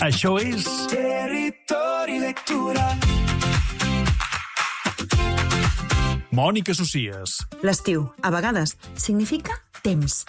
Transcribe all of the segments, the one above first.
Això és... Territori Lectura. Mònica Socies. L'estiu, a vegades, significa temps.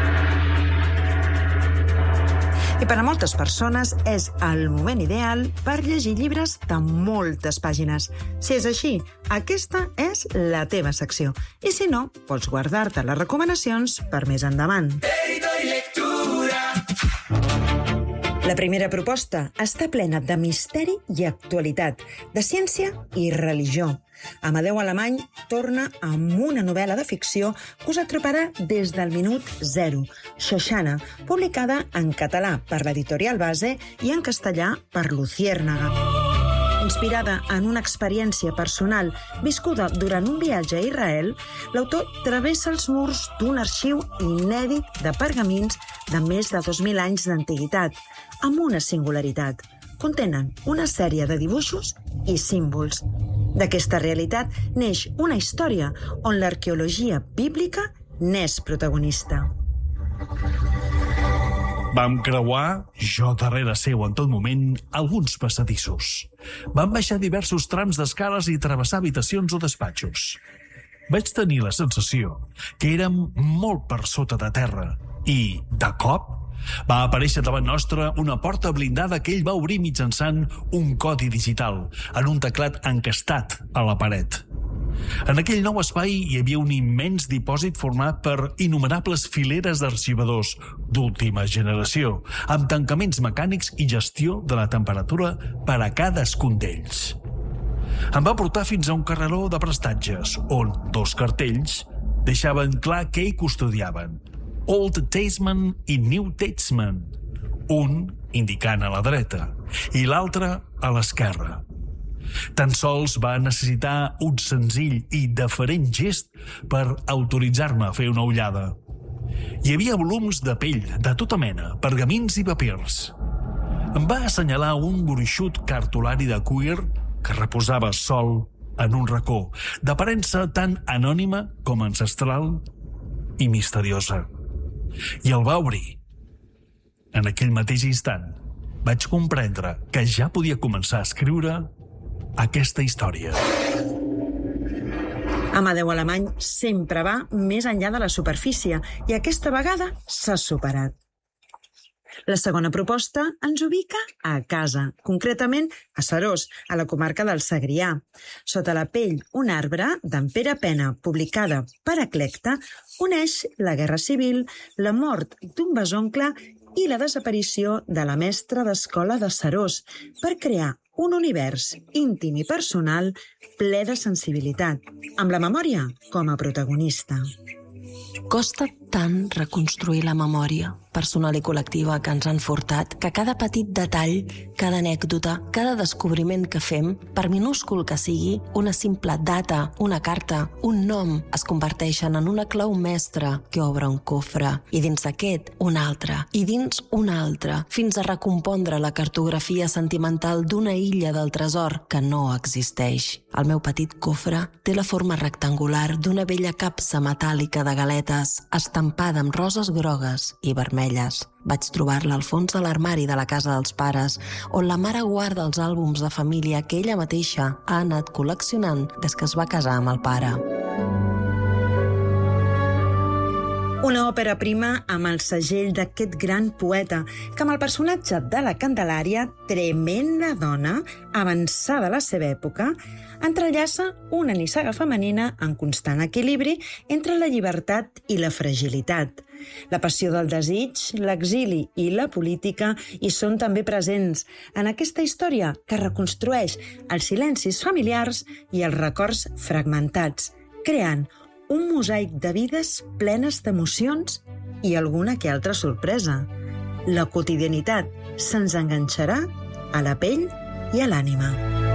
I per a moltes persones és el moment ideal per llegir llibres de moltes pàgines. Si és així, aquesta és la teva secció. I si no, pots guardar-te les recomanacions per més endavant. Territori Lectura. La primera proposta està plena de misteri i actualitat, de ciència i religió. Amadeu Alemany torna amb una novel·la de ficció que us atraparà des del minut zero. Xoxana, publicada en català per l'editorial Base i en castellà per Luciérnaga. Inspirada en una experiència personal viscuda durant un viatge a Israel, l'autor travessa els murs d'un arxiu inèdit de pergamins de més de 2.000 anys d'antiguitat, amb una singularitat. Contenen una sèrie de dibuixos i símbols. D'aquesta realitat neix una història on l'arqueologia bíblica n'és protagonista. Vam creuar, jo darrere seu en tot moment, alguns passadissos. Vam baixar diversos trams d'escales i travessar habitacions o despatxos. Vaig tenir la sensació que érem molt per sota de terra i, de cop, va aparèixer davant nostre una porta blindada que ell va obrir mitjançant un codi digital en un teclat encastat a la paret. En aquell nou espai hi havia un immens dipòsit format per innumerables fileres d'arxivadors d'última generació, amb tancaments mecànics i gestió de la temperatura per a cadascun d'ells. Em va portar fins a un carreró de prestatges, on 2 cartells deixaven clar què hi custodiaven: Old Testament i New Testament, un indicant a la dreta i l'altre a l'esquerra. Tan sols va necessitar un senzill i deferent gest per autoritzar-me a fer una ullada. Hi havia volums de pell de tota mena, pergamins i papirs. Em va assenyalar un gruixut cartolari de cuir que reposava sol en un racó, d'aparença tan anònima com ancestral i misteriosa. I el va obrir. En aquell mateix instant vaig comprendre que ja podia començar a escriure aquesta història. Amadeu Alemany sempre va més enllà de la superfície i aquesta vegada s'ha superat. La segona proposta ens ubica a casa, concretament a Seròs, a la comarca del Segrià. Sota la pell, un arbre d'en Pere Pena, publicada per Eclecta, uneix la guerra civil, la mort d'un besoncle i la desaparició de la mestra d'escola de Seròs per crear un univers íntim i personal ple de sensibilitat, amb la memòria com a protagonista. Costa tant reconstruir la memòria personal i col·lectiva que ens han furtat que cada petit detall, cada anècdota, cada descobriment que fem, per minúscul que sigui, una simple data, una carta, un nom, es converteixen en una clau mestra que obre un cofre. I dins d'aquest, un altre. I dins un altre, fins a recompondre la cartografia sentimental d'una illa del tresor que no existeix. El meu petit cofre té la forma rectangular d'una vella capsa metàl·lica de galetes estampada amb roses grogues i vermelles. Vaig trobar-la al fons de l'armari de la casa dels pares, on la mare guarda els àlbums de família que ella mateixa ha anat col·leccionant des que es va casar amb el pare. Una òpera prima amb el segell d'aquest gran poeta, que amb el personatge de la Candelària, tremenda dona, avançada a la seva època, entrellaça una nissaga femenina en constant equilibri entre la llibertat i la fragilitat. La passió del desig, l'exili i la política hi són també presents en aquesta història que reconstrueix els silencis familiars i els records fragmentats, creant un mosaic de vides plenes d'emocions i alguna que altra sorpresa. La quotidianitat se'ns enganxarà a la pell i a l'ànima.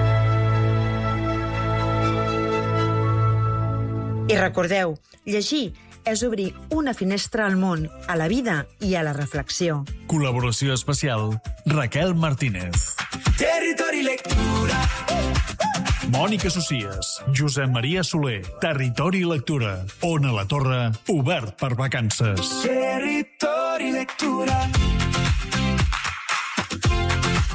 I recordeu, llegir és obrir una finestra al món, a la vida i a la reflexió. Col·laboració especial, Raquel Martínez. Territori Lectura. Mònica Socies, Josep Maria Soler, Territori Lectura. Ona la Torre, obert per vacances. Territori Lectura.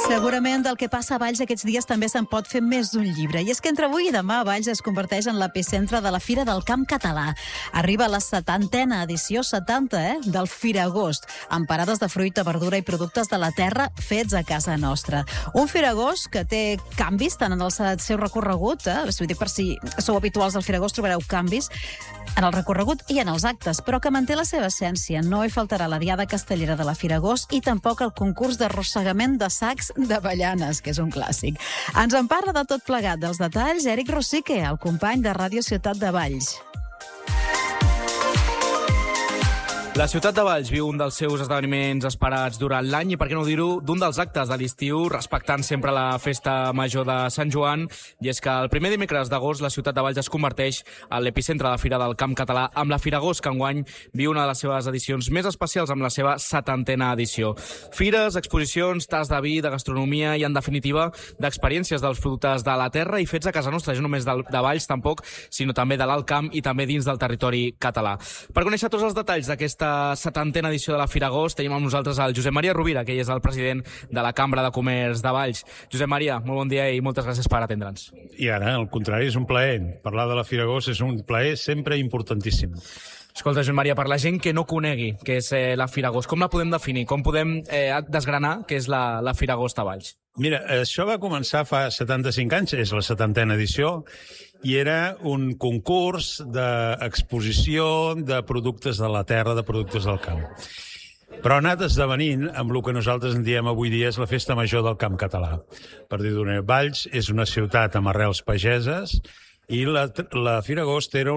Segurament del que passa a Valls aquests dies també se'n pot fer més d'un llibre. I és que entre avui i demà Valls es converteix en l'epicentre de la Fira del Camp Català. Arriba la 70a edició, 70, del Firagost, amb parades de fruita, verdura i productes de la terra fets a casa nostra. Un Firagost que té canvis tant en el seu recorregut, ho dic per si sou habituals del Firagost, trobareu canvis en el recorregut i en els actes, però que manté la seva essència. No hi faltarà la diada castellera de la Firagost i tampoc el concurs d'arrossegament de sacs d'avellanes, que és un clàssic. Ens en parla de tot plegat, dels detalls, Eric Rosique, el company de Ràdio Ciutat de Valls. La ciutat de Valls viu un dels seus esdeveniments esperats durant l'any i, per què no dir-ho, d'un dels actes de l'estiu, respectant sempre la festa major de Sant Joan, i és que el primer dimecres d'agost la ciutat de Valls es converteix en l'epicentre de la Fira del Camp Català, amb la Firagost, que enguany viu una de les seves edicions més especials amb la seva 70a edició. Fires, exposicions, tas de vi, de gastronomia i, en definitiva, d'experiències dels productes de la terra i fets a casa nostra, no només de Valls, tampoc, sinó també de l'Alt Camp i també dins del territori català. Per conèixer tots els detalls d'aquesta 70a edició de la Firagost tenim amb nosaltres el Josep Maria Rovira, que ell és el president de la Cambra de Comerç de Valls. Josep Maria, molt bon dia i moltes gràcies per atendre'ns. I ara, al contrari, és un plaer. Parlar de la Firagost és un plaer sempre importantíssim. Escolta, Josep Maria, per la gent que no conegui què és la Firagost, com la podem definir? Com podem desgranar què és la Firagost a Valls? Mira, això va començar fa 75 anys, és la 70a edició, i era un concurs d'exposició de productes de la terra, de productes del camp. Però ha anat esdevenint amb el que nosaltres en diem avui dia és la festa major del camp català. Per dir-ho, Valls és una ciutat amb arrels pageses i la Firagost era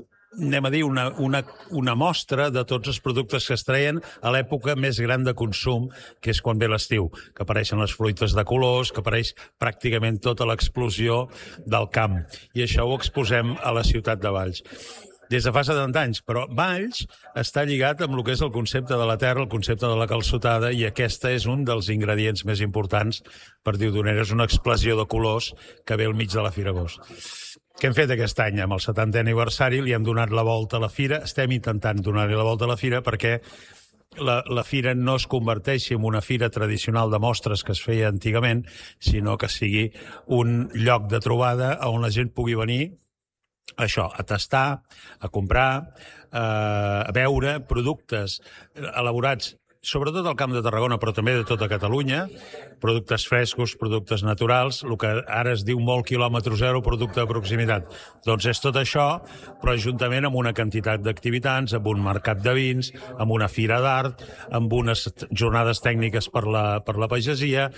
una mostra de tots els productes que es treien a l'època més gran de consum, que és quan ve l'estiu, que apareixen les fruites de colors, que apareix pràcticament tota l'explosió del camp. I això ho exposem a la ciutat de Valls. Des de fa 70 anys, però Valls està lligat amb el que és el concepte de la terra, el concepte de la calçotada, i aquesta és un dels ingredients més importants, per dir-ho d'una manera, és una explosió de colors que ve al mig de la Firagost. Què hem fet aquest any? Amb el 70è aniversari li hem donat la volta a la fira, estem intentant donar-li la volta a la fira perquè la fira no es converteixi en una fira tradicional de mostres que es feia antigament, sinó que sigui un lloc de trobada on la gent pugui venir a tastar, a comprar, a veure productes elaborats sobretot al Camp de Tarragona, però també de tota Catalunya, productes frescos, productes naturals, el que ara es diu molt quilòmetre zero, producte de proximitat. Doncs és tot això, però juntament amb una quantitat d'activitats, amb un mercat de vins, amb una fira d'art, amb unes jornades tècniques per la pagesia,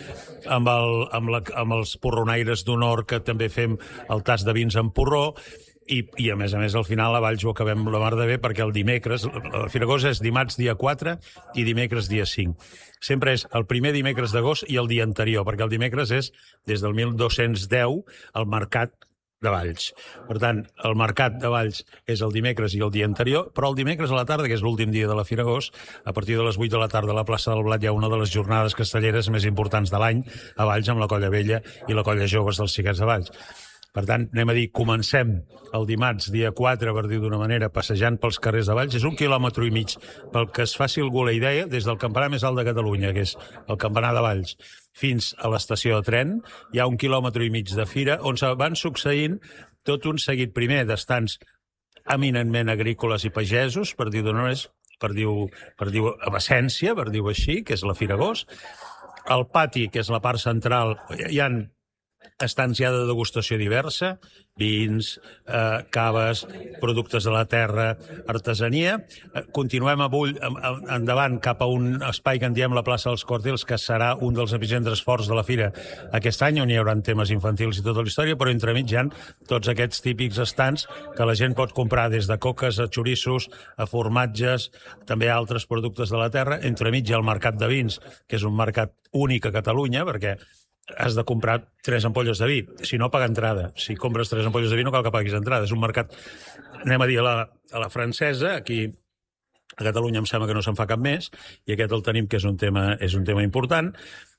amb els porronaires d'honor, que també fem el tas de vins amb porró, i a més, al final, a Valls ho acabem la mar de bé, perquè el dimecres, la Firagost és dimarts dia 4 i dimecres dia 5. Sempre és el primer dimecres d'agost i el dia anterior, perquè el dimecres és, des del 1210, el mercat de Valls. Per tant, el mercat de Valls és el dimecres i el dia anterior, però el dimecres a la tarda, que és l'últim dia de la Firagost, a partir de les 8 de la tarda a la plaça del Blat hi ha una de les jornades castelleres més importants de l'any a Valls, amb la Colla Vella i la Colla Joves dels Xiquets de Valls. Per tant, comencem el dimarts, dia 4, per dir d'una manera, passejant pels carrers de Valls. És 1,5 quilòmetres, pel que es faci algú la idea, des del campanar més alt de Catalunya, que és el campanar de Valls, fins a l'estació de tren. Hi ha 1,5 quilòmetres de fira, on van succeint tot un seguit primer d'estants eminentment agrícoles i pagesos, per dir d'una manera, per dir amb essència, per dir-ho així, que és la Firagost. Al pati, que és la part central, hi ha estants ja de degustació diversa, vins, caves, productes de la terra, artesania. Continuem endavant cap a un espai que en diem la plaça dels Còctels, que serà un dels epicentres forts de la fira aquest any, on hi haurà temes infantils i tota la història, però entremig hi ha tots aquests típics estants que la gent pot comprar des de coques a xorissos, a formatges, també a altres productes de la terra. Entremig hi ha el mercat de vins, que és un mercat únic a Catalunya, perquè has de comprar 3 ampolles de vi, si no paga entrada. Si compres 3 ampolles de vi no cal que paguis entrada. És un mercat, anem a dir, a la francesa, aquí a Catalunya em sembla que no se'n fa cap més, i aquest el tenim, que és un tema important.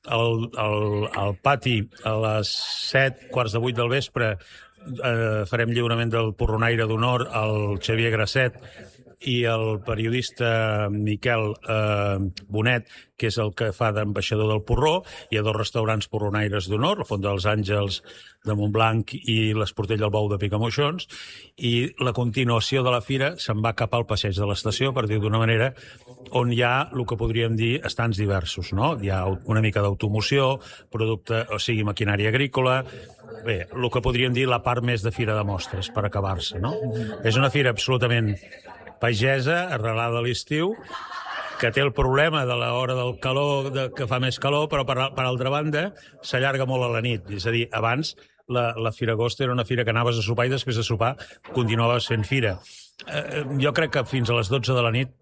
Al pati, a les 7, quarts de 8 del vespre, farem lliurament del porronaire d'honor al Xavier Grasset, i el periodista Miquel Bonet, que és el que fa d'ambaixador del porró. Hi ha 2 restaurants porronaires d'honor, la Font dels Àngels de Montblanc i l'Esportell del Bou de Picamoixons, i la continuació de la fira se'n va cap al passeig de l'estació, per dir d'una manera, on hi ha el que podríem dir estants diversos, no? Hi ha una mica d'automoció, producte, o sigui, maquinària agrícola. Bé, el que podríem dir la part més de fira de mostres, per acabar-se, no? És una fira absolutament pagesa, arrelada a l'estiu, que té el problema de l'hora del calor, que fa més calor, però per altra banda s'allarga molt a la nit. És a dir, abans la Fira Agost era una fira que anaves a sopar i després de sopar continuaves fent fira. Jo crec que fins a les 12 de la nit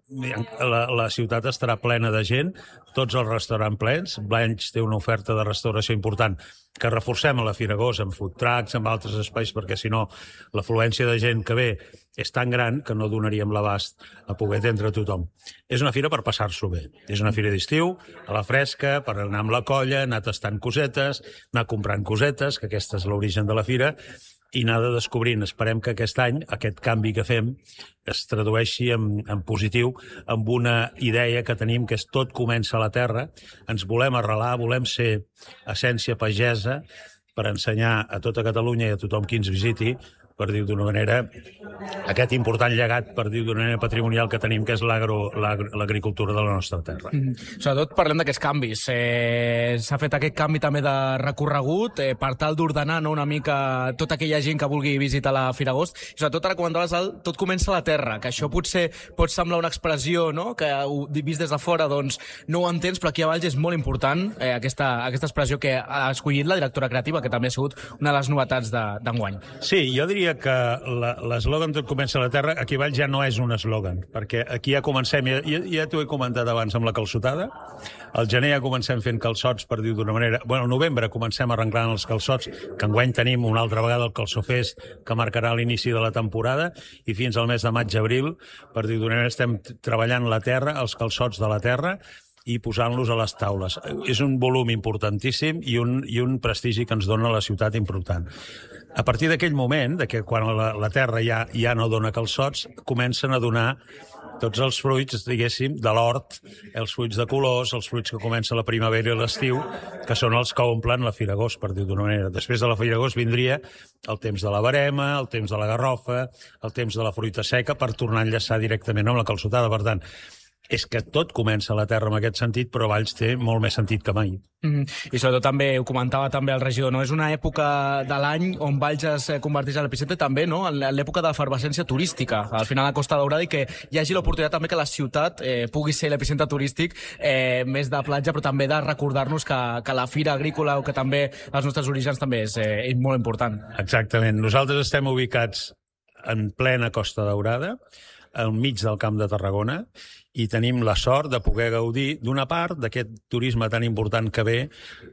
la ciutat estarà plena de gent, tots els restaurants plens. Blanch té una oferta de restauració important que reforcem a la Fira Agost amb food trucks, amb altres espais, perquè si no l'afluència de gent que ve és tan gran que no donaríem l'abast a poder atendre tothom. És una fira per passar-s'ho bé. És una fira d'estiu, a la fresca, per anar amb la colla, anar tastant cosetes, anar comprant cosetes, que aquesta és l'origen de la fira, i anar descobrint. Esperem que aquest any, aquest canvi que fem, es tradueixi en positiu, amb una idea que tenim, que és tot comença a la terra. Ens volem arrelar, volem ser essència pagesa per ensenyar a tota Catalunya i a tothom qui ens visiti, per dir d'una manera, aquest important llegat, per dir d'una manera patrimonial que tenim, que és l'agricultura de la nostra terra. Sobretot parlem d'aquests canvis. S'ha fet aquest canvi també de recorregut per tal d'ordenar una mica tota aquella gent que vulgui visitar la Fira Agost. I sobretot ara comentaves el tot comença a la terra, que això potser pot semblar una expressió, no?, que vist des de fora doncs no ho entens, però aquí a Valls és molt important aquesta expressió que ha escollit la directora creativa, que també ha sigut una de les novetats d'enguany. Sí, jo diria que l'eslògan tot comença a la terra, aquí a Valls ja no és un eslògan, perquè aquí ja comencem, ja t'ho he comentat abans amb la calçotada, al gener ja comencem fent calçots, per dir d'una manera, bueno, al novembre comencem arrenclant els calçots, que enguany tenim una altra vegada el calçofest, que marcarà l'inici de la temporada, i fins al mes de maig-abril, per dir d'una manera, estem treballant la terra, els calçots de la terra, i posant-los a les taules. És un volum importantíssim i un prestigi que ens dona la ciutat important. A partir d'aquell moment, que quan la terra ja no dona calçots, comencen a donar tots els fruits, diguéssim, de l'hort, els fruits de colors, els fruits que comença la primavera i l'estiu, que són els que omplen la Fira Agost, per dir d'una manera. Després de la Fira Agost vindria el temps de la verema, el temps de la garrofa, el temps de la fruita seca, per tornar a enllaçar directament amb la calçotada. Per tant, és que tot comença a la terra en aquest sentit, però Valls té molt més sentit que mai. I sobretot també, ho comentava també el regidor, no? És una època de l'any on Valls es converteix en l'epicentre també, no?, en l'època de l'efervescència turística, al final a Costa Daurada, i que hi hagi l'oportunitat també que la ciutat pugui ser l'epicentre turístic més de platja, però també de recordar-nos que la fira agrícola o que també els nostres orígens també és molt important. Exactament. Nosaltres estem ubicats en plena Costa Daurada, al mig del Camp de Tarragona, i tenim la sort de poder gaudir d'una part d'aquest turisme tan important que ve,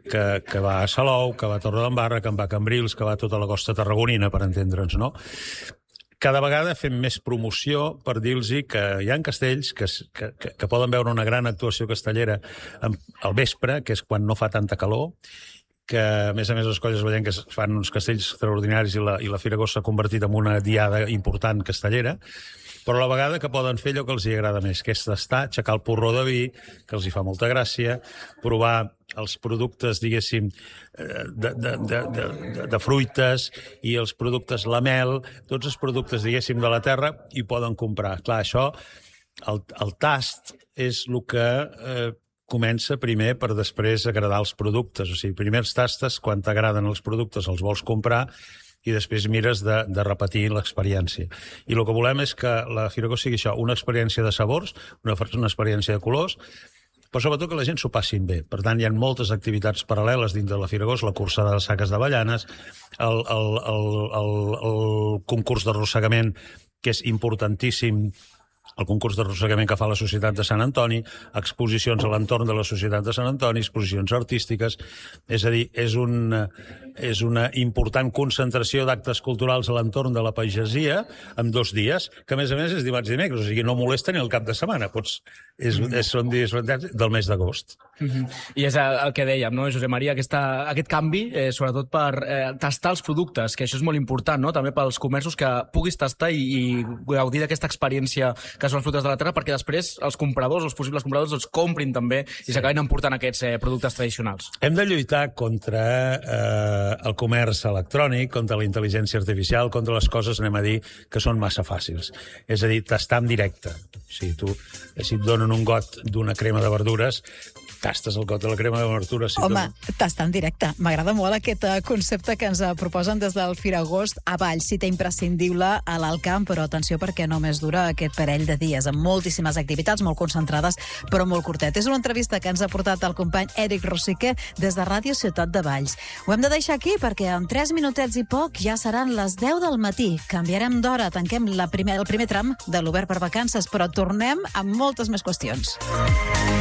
que va a Salou, que va a Torredembarra, que va a Cambrils, que va a tota la costa tarragonina, per entendre'ns, no? Cada vegada fem més promoció per dir-los que hi ha castells que poden veure una gran actuació castellera al vespre, que és quan no fa tanta calor, que a més les colles vallenques fan uns castells extraordinaris i la Fira Agost s'ha convertit en una diada important castellera, però a la vegada que poden fer allò que els agrada més, que és tastar, aixecar el porró de vi, que els hi fa molta gràcia, provar els productes, diguéssim, de fruites i els productes, la mel, tots els productes, diguéssim, de la terra, i poden comprar. Clar, això, el tast és el que comença primer per després agradar els productes. O sigui, primer els tastes, quan t'agraden els productes els vols comprar, i després mires de repetir l'experiència. I el que volem és que la Fira Agost sigui això, una experiència de sabors, una experiència de colors, però sobretot que la gent s'ho passin bé. Per tant, hi ha moltes activitats paral·leles dins de la Fira Agost, la cursa de les saques d'avellanes, el concurs d'arrossegament, que és importantíssim, el concurs d'arrossegament que fa la Societat de Sant Antoni, exposicions a l'entorn de la Societat de Sant Antoni, exposicions artístiques, és a dir, és és una important concentració d'actes culturals a l'entorn de la pagesia en 2 dies, que a més és dimarts i dimecres, o sigui, no molesta ni el cap de setmana, són dies del mes d'agost. I és el que dèiem, no, Josep Maria, aquest canvi, sobretot per tastar els productes, que això és molt important, no? També pels comerços, que puguis tastar i gaudir d'aquesta experiència que són les fruites de la terra, perquè després els compradors, els possibles compradors, els comprin també i s'acabin emportant aquests productes tradicionals. Hem de lluitar contra el comerç electrònic, contra la intel·ligència artificial, contra les coses, anem a dir, que són massa fàcils. És a dir, tastar en directe. Si et donen un got d'una crema de verdures, tastes el got de la crema de verdures. Home, tastar en directe. M'agrada molt aquest concepte que ens proposen des del Firagost a Valls, cita imprescindible a l'Alt Camp, però atenció perquè només dura aquest parell de dies, amb moltíssimes activitats, molt concentrades, però molt curtet. És una entrevista que ens ha portat el company Eric Rosique des de Ràdio Ciutat de Valls. Ho hem de deixar aquí perquè en 3 minutets i poc ja seran les 10 del matí. Canviarem d'hora, tanquem el primer tram de l'Obert per Vacances, però tornem amb moltes més qüestions.